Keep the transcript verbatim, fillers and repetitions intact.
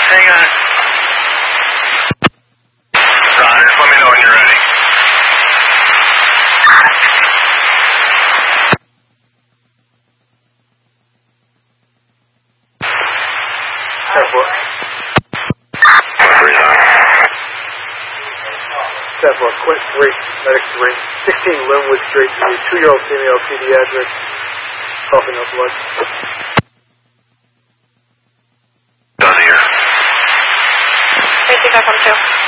Hang on. Roger, just let me know when you're ready. Several, Quint three, Medic three, sixteen Linwood Street, two-year-old female, pediatric, coughing up blood. Done here. I think I come too.